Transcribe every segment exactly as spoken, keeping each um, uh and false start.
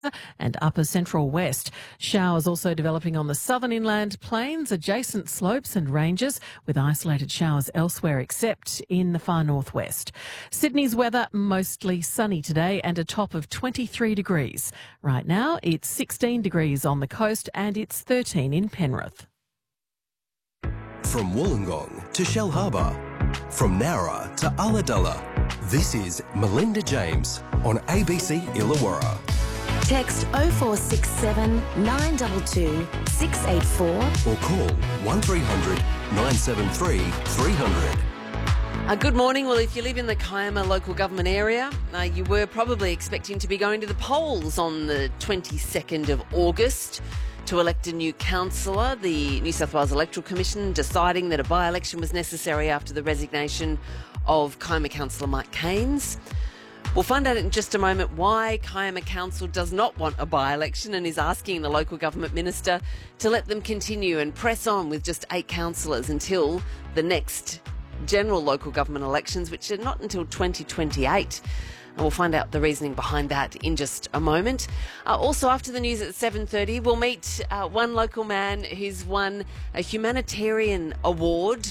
and upper central west. Showers also developing on the southern inland plains, adjacent slopes and ranges, with isolated showers elsewhere except in the far northwest. Sydney's weather mostly sunny today and a top of twenty-three degrees. Right now it's sixteen degrees on the coast and it's thirteen in Penrith. From Wollongong to Shell Harbour, from Nowra to Ulladulla, this is Melinda James on A B C Illawarra. Text oh four six seven, nine two two, six eight four or call one three hundred, nine seven three, three hundred. Uh, good morning. Well, if you live in the Kiama local government area, uh, you were probably expecting to be going to the polls on the twenty-second of August to elect a new councillor. The New South Wales Electoral Commission deciding that a by-election was necessary after the resignation of Kiama councillor Mike Keynes. We'll find out in just a moment why Kiama Council does not want a by-election and is asking the local government minister to let them continue and press on with just eight councillors until the next general local government elections, which are not until twenty twenty-eight. And we'll find out the reasoning behind that in just a moment. Uh, also, after the news at seven thirty, we'll meet uh, one local man who's won a humanitarian award.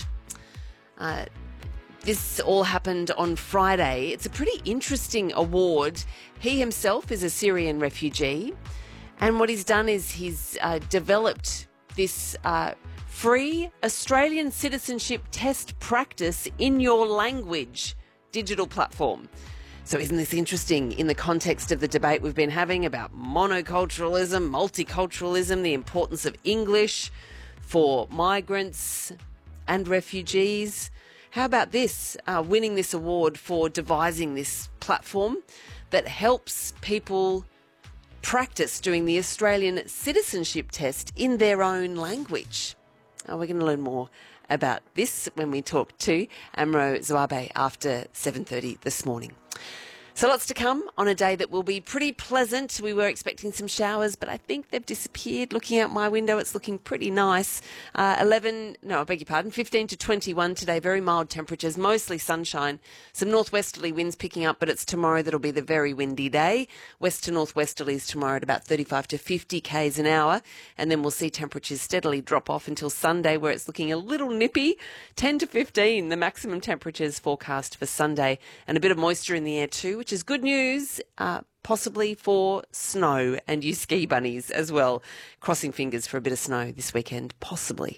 Uh, this all happened on Friday. It's a pretty interesting award. He himself is a Syrian refugee. And what he's done is he's uh, developed this uh, free Australian citizenship test practice in your language digital platform. So isn't this interesting in the context of the debate we've been having about monoculturalism, multiculturalism, the importance of English for migrants and refugees? How about this, uh, winning this award for devising this platform that helps people practice doing the Australian citizenship test in their own language? Oh, we're going to learn more about this when we talk to Amro Zwabe after seven thirty this morning. So lots to come on a day that will be pretty pleasant. We were expecting some showers, but I think they've disappeared. Looking out my window, it's looking pretty nice. Uh, eleven, no, I beg your pardon, fifteen to twenty-one today. Very mild temperatures, mostly sunshine. Some northwesterly winds picking up, but it's tomorrow that'll be the very windy day. West to northwesterlies tomorrow at about thirty-five to fifty k's an hour. And then we'll see temperatures steadily drop off until Sunday, where it's looking a little nippy. ten to fifteen, the maximum temperatures forecast for Sunday. And a bit of moisture in the air too, which is good news, uh, possibly for snow and you ski bunnies as well. Crossing fingers for a bit of snow this weekend, possibly.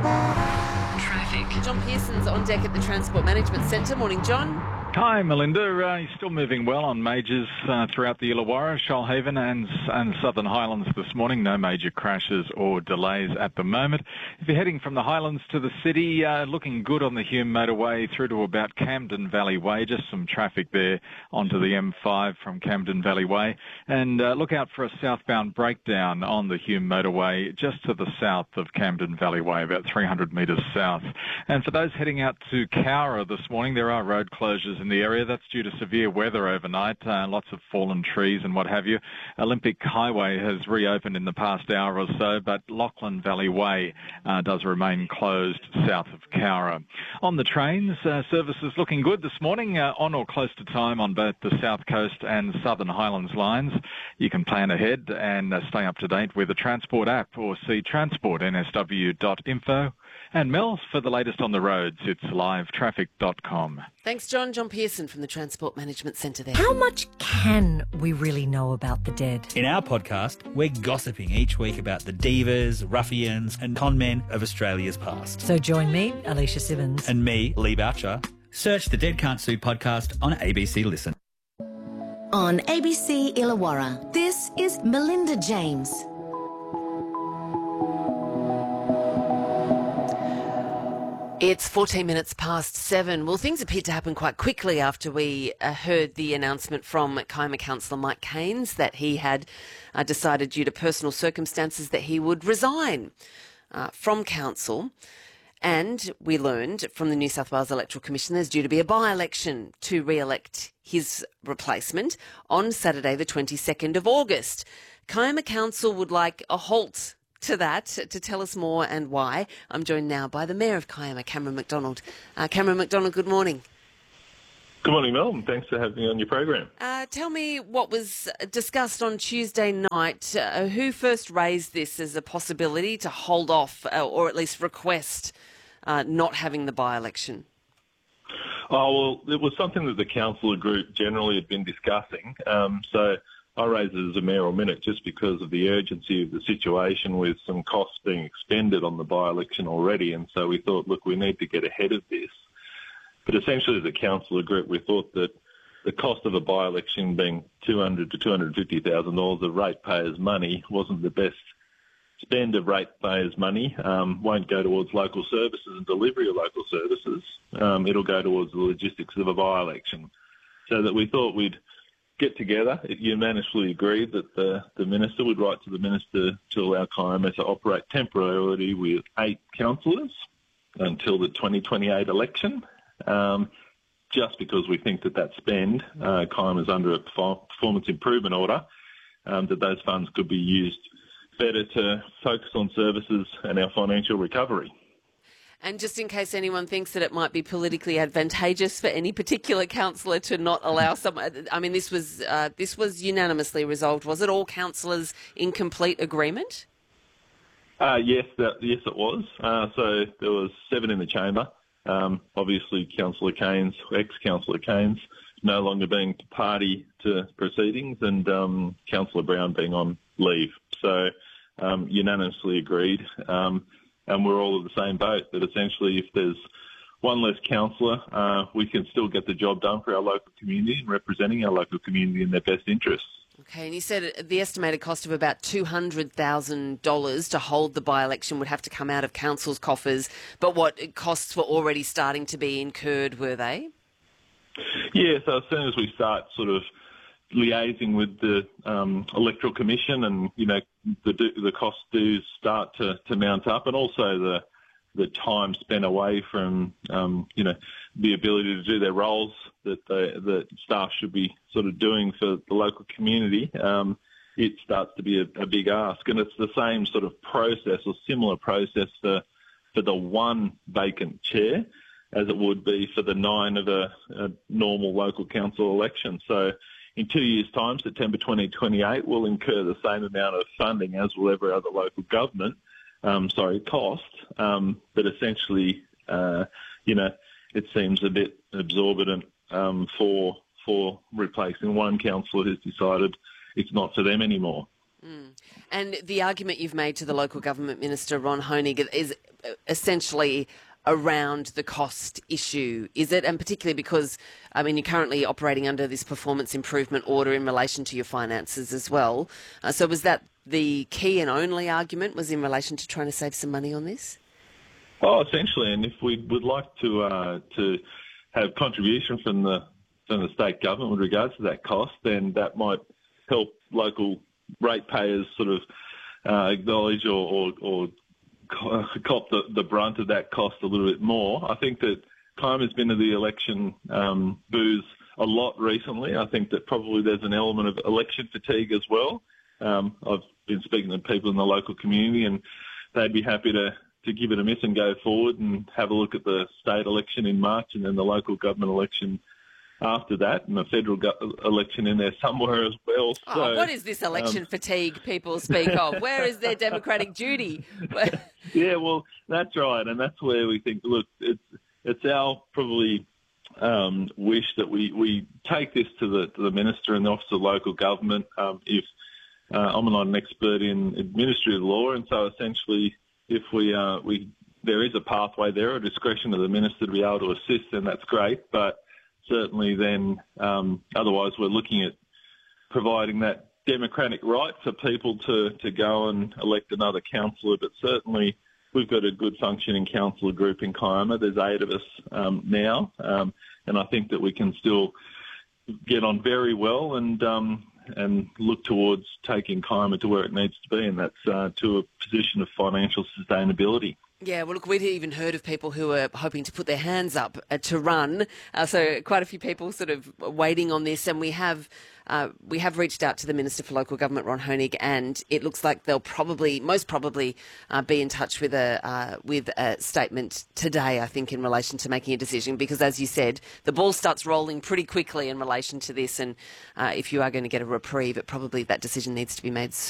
Traffic. John Pearson's on deck at the Transport Management Centre. Morning, John. Hi, Melinda. Uh, you're still moving well on majors uh, throughout the Illawarra, Shoalhaven and, and Southern Highlands this morning. No major crashes or delays at the moment. If you're heading from the Highlands to the city, uh, looking good on the Hume motorway through to about Camden Valley Way. Just some traffic there onto the M five from Camden Valley Way. And uh, look out for a southbound breakdown on the Hume motorway just to the south of Camden Valley Way, about three hundred metres south. And for those heading out to Cowra this morning, there are road closures in the area. That's due to severe weather overnight, uh, lots of fallen trees and what have you. Olympic Highway has reopened in the past hour or so, but Lachlan Valley Way uh, does remain closed south of Cowra. On the trains, uh, services looking good this morning, uh, on or close to time on both the South Coast and Southern Highlands lines. You can plan ahead and uh, stay up to date with the Transport app or see transport n s w dot info. And Mel, for the latest on the roads, it's live traffic dot com. Thanks, John. John Pearson from the Transport Management Centre there. How much can we really know about the dead? In our podcast, we're gossiping each week about the divas, ruffians and con men of Australia's past. So join me, Alicia Simmons. And me, Lee Boucher. Search the Dead Can't Sue podcast on A B C Listen. On A B C Illawarra, this is Melinda James. It's fourteen minutes past seven. Well, things appeared to happen quite quickly after we uh, heard the announcement from Kiama councillor Mike Keynes that he had uh, decided due to personal circumstances that he would resign uh, from council. And we learned from the New South Wales Electoral Commission there's due to be a by-election to re-elect his replacement on Saturday the twenty-second of August. Kiama Council would like a halt to that. To tell us more and why, I'm joined now by the Mayor of Kiama, Cameron McDonald. Uh, Cameron McDonald, good morning. Good morning, Mel, and thanks for having me on your program. Uh, tell me what was discussed on Tuesday night. Uh, who first raised this as a possibility to hold off uh, or at least request uh, not having the by-election? Oh, well, it was something that the councillor group generally had been discussing. Um, so I raised it as a mayoral minute just because of the urgency of the situation with some costs being expended on the by-election already. And so we thought, look, we need to get ahead of this. But essentially, as a councillor group, we thought that the cost of a by-election being two hundred thousand to two hundred fifty thousand dollars of ratepayers' money wasn't the best spend of ratepayers' money. Um, won't go towards local services and delivery of local services. Um, it'll go towards the logistics of a by-election. So that we thought we'd get together. It unanimously agreed that the, the minister would write to the minister to allow Kiama to operate temporarily with eight councillors until the twenty twenty-eight election. Um, just because we think that that spend, uh, Kiama is under a performance improvement order, um, that those funds could be used better to focus on services and our financial recovery. And just in case anyone thinks that it might be politically advantageous for any particular councillor to not allow some, I mean, this was uh, this was unanimously resolved, was it? All councillors in complete agreement? Uh, yes, that, yes, it was. Uh, so there was seven in the chamber. Um, obviously, Councillor Keynes, ex-Councillor Keynes, no longer being party to proceedings, and um, Councillor Brown being on leave. So um, unanimously agreed, um, and we're all of the same boat, that essentially if there's one less councillor, uh, we can still get the job done for our local community and representing our local community in their best interests. Okay, and you said the estimated cost of about two hundred thousand dollars to hold the by-election would have to come out of council's coffers, but what costs were already starting to be incurred, were they? Yeah, so as soon as we start sort of liaising with the um, Electoral Commission and, you know, the the costs do start to, to mount up, and also the the time spent away from, um, you know, the ability to do their roles that they, that staff should be sort of doing for the local community, um, it starts to be a, a big ask. And it's the same sort of process or similar process for, for the one vacant chair as it would be for the nine of a, a normal local council election. So in two years' time, September twenty twenty-eight, we'll incur the same amount of funding as will every other local government, um, sorry, cost, um, but essentially, uh, you know, it seems a bit exorbitant um, for for replacing one councillor who's decided it's not for them anymore. Mm. And the argument you've made to the local government minister, Ron Hoenig, is essentially around the cost issue, is it? And particularly because, I mean, you're currently operating under this performance improvement order in relation to your finances as well. Uh, so was that the key and only argument, was in relation to trying to save some money on this? Oh, essentially, and if we would like to uh, to have contribution from the from the state government with regards to that cost, then that might help local ratepayers sort of uh, acknowledge or, or, or cop the, the brunt of that cost a little bit more. I think that Kiama has been to the election um, booze a lot recently. I think that probably there's an element of election fatigue as well. Um, I've been speaking to people in the local community, and they'd be happy to to give it a miss and go forward and have a look at the state election in March and then the local government election after that, and the federal go- election in there somewhere as well. Oh, so, what is this election um, fatigue people speak of? Where is their democratic duty? Yeah, well, that's right, and that's where we think, look, it's it's our probably um, wish that we, we take this to the to the minister and the Office of Local Government. Um, if uh, I'm not an expert in administrative law, and so essentially, if we uh, we there is a pathway there, a discretion of the minister to be able to assist, then that's great. But certainly, then um, otherwise, we're looking at providing that democratic right for people to, to go and elect another councillor. But certainly, we've got a good functioning councillor group in Kiama. There's eight of us um, now, um, and I think that we can still get on very well and um, and look towards taking Kiama to where it needs to be, and that's uh, to a position of financial sustainability. Yeah, well, look, we'd even heard of people who were hoping to put their hands up uh, to run. Uh, so quite a few people sort of waiting on this. And we have uh, we have reached out to the Minister for Local Government, Ron Honig, and it looks like they'll probably, most probably, uh, be in touch with a uh, with a statement today, I think, in relation to making a decision, because, as you said, the ball starts rolling pretty quickly in relation to this, and uh, if you are going to get a reprieve, it probably that decision needs to be made soon.